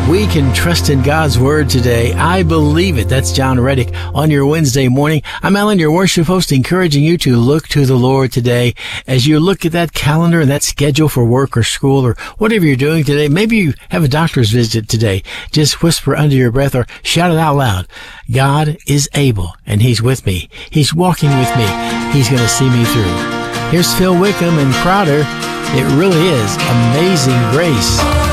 We can trust in God's Word today. I believe it. That's John Reddick on your Wednesday morning. I'm Alan, your worship host, encouraging you to look to the Lord today. As you look at that calendar and that schedule for work or school or whatever you're doing today, maybe you have a doctor's visit today. Just whisper under your breath or shout it out loud. God is able, and He's with me. He's walking with me. He's going to see me through. Here's Phil Wickham and Crowder. It really is Amazing Grace.